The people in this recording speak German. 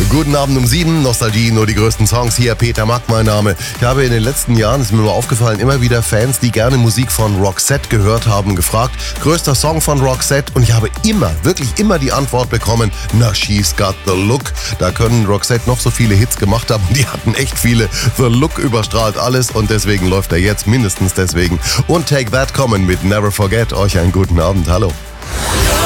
Guten Abend um 7, Nostalgie, nur die größten Songs. Hier Peter Mack, mein Name. Ich habe in den letzten Jahren, ist mir mal aufgefallen, immer wieder Fans, die gerne Musik von Roxette gehört haben, gefragt, größter Song von Roxette, und ich habe immer, wirklich immer die Antwort bekommen, na, She's Got the Look. Da können Roxette noch so viele Hits gemacht haben, die hatten echt viele. The Look überstrahlt alles und deswegen läuft er jetzt, mindestens deswegen. Und Take That kommen mit Never Forget. Euch einen guten Abend, hallo.